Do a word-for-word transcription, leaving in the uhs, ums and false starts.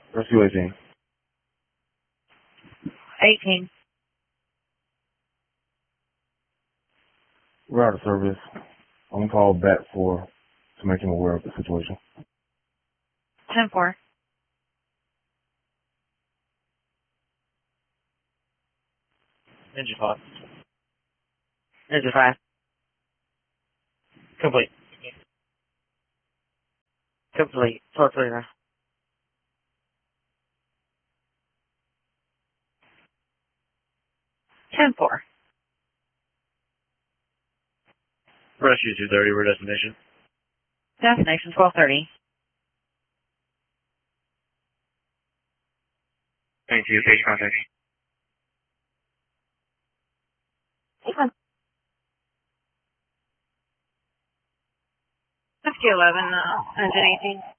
Rescue eighteen. eighteen. We're out of service. I'm gonna call back for to make him aware of the situation. ten four. Engine five. Engine five. Complete. Complete. four three zero. ten four. Rescue two thirty, we're destination. Destination twelve thirty. Thank you, page contact. Rescue eleven, uh, engine eighteen.